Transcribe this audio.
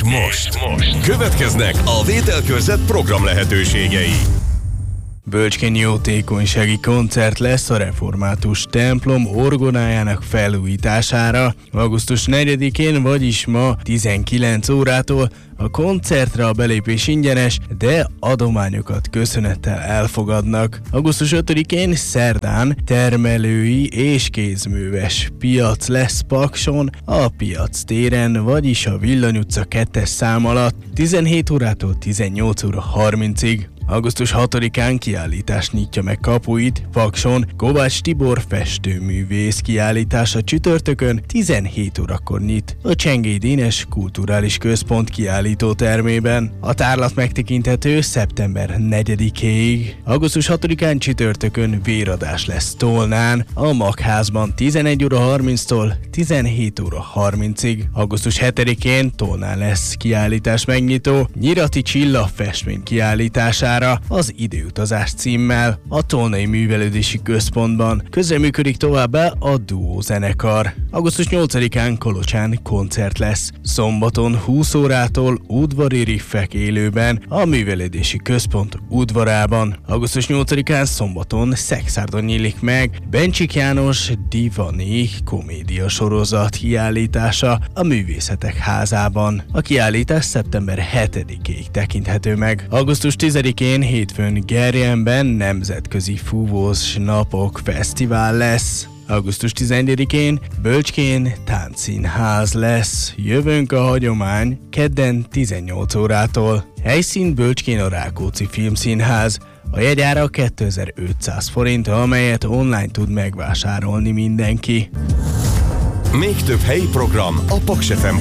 most következnek a Vételkörzet program lehetőségei. Bölcskén jótékonysági koncert lesz a református templom orgonájának felújítására. Augusztus 4-én, vagyis ma 19 órától a koncertre a belépés ingyenes, de adományokat köszönettel elfogadnak. Augusztus 5-én szerdán termelői és kézműves piac lesz Pakson, a Piac téren, vagyis a Villany utca 2-es szám alatt 17 órától 18 óra 30-ig. Augusztus 6-án kiállítás nyitja meg kapuit Pakson Kovács Tibor festőművész kiállítása csütörtökön 17 órakor nyit a Csengély Dénes Kulturális Központ kiállító termében. A tárlat megtekinthető szeptember 4-éig. Augusztus 6-án csütörtökön véradás lesz Tolnán, a Magházban 11 óra 30-tól 17 óra 30-ig. Augusztus 7-én Tolnán lesz kiállítás megnyitó Nyirati Csilla festmény kiállítására az Időutazás címmel. A Tolnai Művelődési Központban közreműködik továbbá a Duó zenekar. Augusztus 8-án Kolocsán koncert lesz. Szombaton 20 órától udvari riffek élőben a Művelődési Központ udvarában. Augusztus 8-án szombaton Szekszárdon nyílik meg Bencsik János Divani komédia sorozat kiállítása a Művészetek Házában. A kiállítás szeptember 7-ig tekinthető meg. Augusztus 10-én hétfőn Gerjenben Nemzetközi Fúvós Napok Fesztivál lesz. Augusztus 11-én Bölcskén táncszínház lesz. Jövőnk a hagyomány kedden 18 órától. Helyszín Bölcskén a Rákóczi Filmszínház. A jegyára 2500 forint, amelyet online tud megvásárolni mindenki. Még több helyi program a paksfm.hu.